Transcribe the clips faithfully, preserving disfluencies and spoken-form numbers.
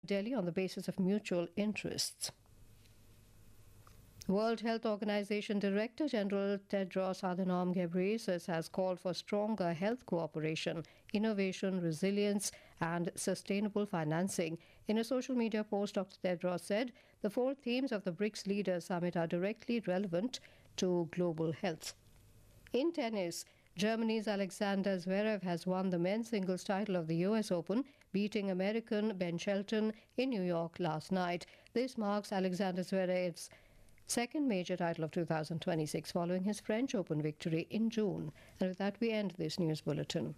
Delhi on the basis of mutual interests. World Health Organization Director General Tedros Adhanom Ghebreyesus has called for stronger health cooperation, innovation, resilience, and sustainable financing. In a social media post, Doctor Tedros said the four themes of the BRICS Leaders Summit are directly relevant to global health. In tennis, Germany's Alexander Zverev has won the men's singles title of the U S Open, beating American Ben Shelton in New York last night. This marks Alexander Zverev's second major title of two thousand twenty-six following his French Open victory in June. And with that, we end this news bulletin.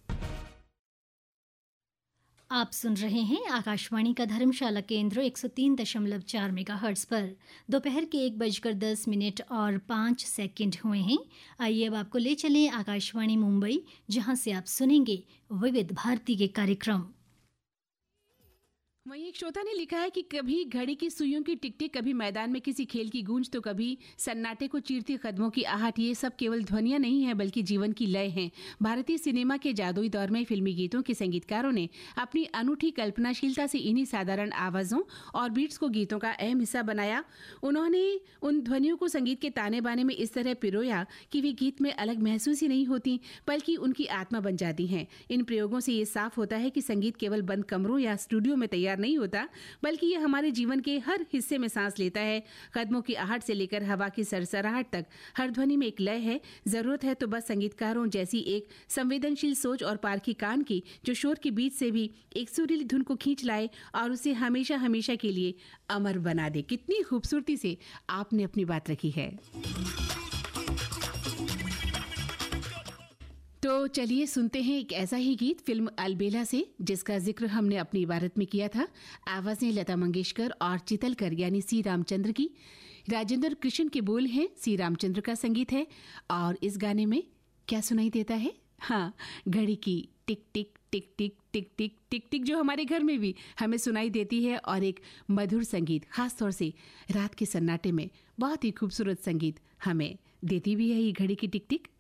आप सुन रहे हैं आकाशवाणी का धर्मशाला केंद्र एक सौ तीन दशमलव चार मेगाहर्ट्ज पर। दोपहर के एक बजकर दस मिनट और पाँच सेकंड हुए हैं। आइए अब आपको ले चलें आकाशवाणी मुंबई, जहां से आप सुनेंगे विविध भारती के कार्यक्रम। वहीं एक श्रोता ने लिखा है कि कभी घड़ी की सुइयों की टिक टिक, कभी मैदान में किसी खेल की गूंज, तो कभी सन्नाटे को चीरती कदमों की आहट। ये सब केवल ध्वनियां नहीं है बल्कि जीवन की लय हैं। भारतीय सिनेमा के जादुई दौर में फिल्मी गीतों के संगीतकारों ने अपनी अनूठी कल्पनाशीलता से इन्हीं साधारण आवाजों और बीट्स को गीतों का अहम हिस्सा बनाया। उन्होंने उन ध्वनियों को संगीत के ताने बाने में इस तरह पिरोया कि वे गीत में अलग महसूस ही नहीं होती बल्कि उनकी आत्मा बन जाती हैं। इन प्रयोगों से ये साफ होता है कि संगीत केवल बंद कमरों या स्टूडियो में तैयार नहीं होता बल्कि ये हमारे जीवन के हर हिस्से में सांस लेता है। कदमों की आहट से लेकर हवा की सरसराहट तक हर ध्वनि में एक लय है। जरूरत है तो बस संगीतकारों जैसी एक संवेदनशील सोच और पारखी कान की, जो शोर के बीच से भी एक सुरीली धुन को खींच लाए और उसे हमेशा हमेशा के लिए अमर बना दे। कितनी खूबसूरती से आपने अपनी बात रखी है। तो चलिए सुनते हैं एक ऐसा ही गीत फिल्म अलबेला से, जिसका जिक्र हमने अपनी इबारत में किया था। आवाजें लता मंगेशकर और चितलकर यानी सी रामचंद्र की। राजेंद्र कृष्ण के बोल हैं, सी रामचंद्र का संगीत है। और इस गाने में क्या सुनाई देता है? हाँ, घड़ी की टिक टिक टिक टिक टिक टिक टिक टिक, जो हमारे घर में भी हमें सुनाई देती है। और एक मधुर संगीत, खास तौर से रात के सन्नाटे में बहुत ही खूबसूरत संगीत हमें देती भी है ये घड़ी की टिक टिक।